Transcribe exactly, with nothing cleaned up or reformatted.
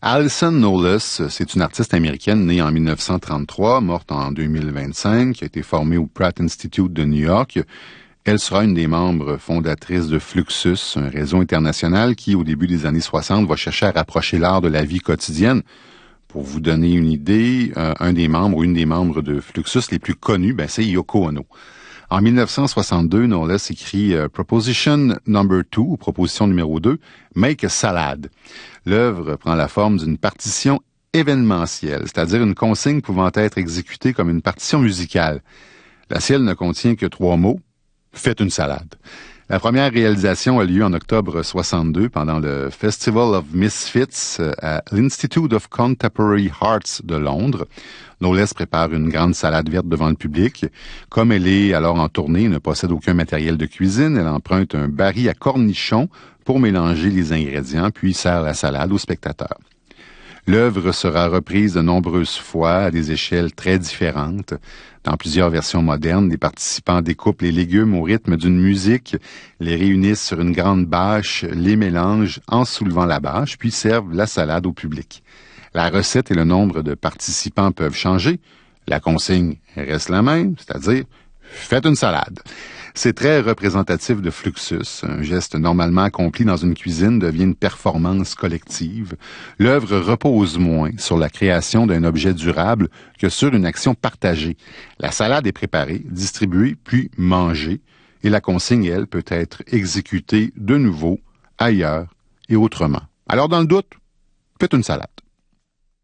Alison Knowles, c'est une artiste américaine née en mille neuf cent trente-trois, morte en deux mille vingt-cinq, qui a été formée au Pratt Institute de New York. Elle sera une des membres fondatrices de Fluxus, un réseau international qui, au début des années soixante, va chercher à rapprocher l'art de la vie quotidienne. Pour vous donner une idée, euh, un des membres ou une des membres de Fluxus les plus connus, ben, c'est Yoko Ono. En mille neuf cent soixante-deux, Knowles écrit euh, Proposition number two, ou proposition numéro deux, Make a Salad. L'œuvre prend la forme d'une partition événementielle, c'est-à-dire une consigne pouvant être exécutée comme une partition musicale. La sienne ne contient que trois mots, faites une salade. La première réalisation a lieu en octobre soixante-deux pendant le Festival of Misfits à l'Institute of Contemporary Arts de Londres. Knowles prépare une grande salade verte devant le public. Comme elle est alors en tournée et ne possède aucun matériel de cuisine, elle emprunte un baril à cornichons pour mélanger les ingrédients, puis sert la salade aux spectateurs. L'œuvre sera reprise de nombreuses fois à des échelles très différentes. Dans plusieurs versions modernes, les participants découpent les légumes au rythme d'une musique, les réunissent sur une grande bâche, les mélangent en soulevant la bâche, puis servent la salade au public. La recette et le nombre de participants peuvent changer. La consigne reste la même, c'est-à-dire « faites une salade ». C'est très représentatif de Fluxus. Un geste normalement accompli dans une cuisine devient une performance collective. L'œuvre repose moins sur la création d'un objet durable que sur une action partagée. La salade est préparée, distribuée, puis mangée, et la consigne, elle, peut être exécutée de nouveau, ailleurs et autrement. Alors, dans le doute, faites une salade.